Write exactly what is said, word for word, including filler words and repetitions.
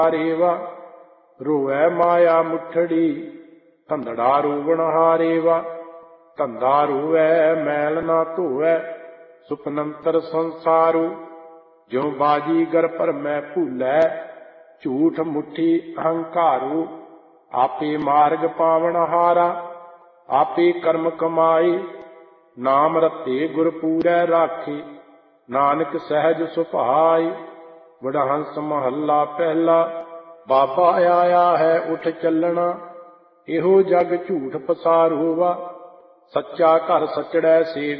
ਰੇਵਾ ਰੋਵੈ ਮਾਇਆ ਮੁੱਠੜੀ ਧੰਦੜਾ ਰੋਵਣ ਹਾਰੇਵਾ ਧੰਦਾ ਰੋਵੈ ਮੈਲ ਨਾ ਧੋਵੈ ਸੁਪਨੰਤਰ ਸੰਸਾਰੂ ਜਿਉ ਬਾਜੀਗਰ ਭਰਮੈ ਭੂਲੈ ਝੂਠ ਮੁੱਠੀ ਅਹੰਕਾਰੂ ਆਪੇ ਮਾਰਗ ਪਾਵਨ ਹਾਰਾ ਆਪੇ ਕਰਮ ਕਮਾਏ ਨਾਮ ਰਤੇ ਗੁਰ ਪੂਰੈ ਰਾਖੇ ਨਾਨਕ ਸਹਿਜ ਸੁਭਾਏ। ਵਡਹੰਸ ਮਹੱਲਾ ਪਹਿਲਾ। ਬਾਬਾ ਆਇਆ ਹੈ ਉਠ ਚੱਲਣਾ ਇਹੋ ਜਗ ਝੂਠ ਪਸਾਰੂਵਾ ਸੱਚਾ ਘਰ ਸਚੜੈ ਸੇ